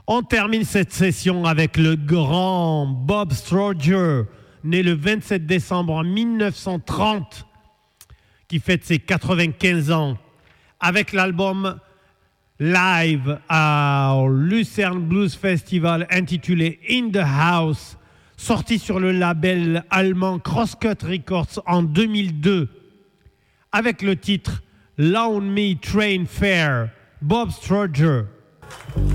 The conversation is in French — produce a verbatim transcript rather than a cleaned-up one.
On termine cette session avec le grand Bob Strowger, né le vingt-sept décembre mille neuf cent trente, qui fête ses quatre-vingt-quinze ans, avec l'album live au Lucerne Blues Festival intitulé In the House, sorti sur le label allemand Crosscut Records en deux mille deux, avec le titre Loan Me Train Fare, Bob Strowger.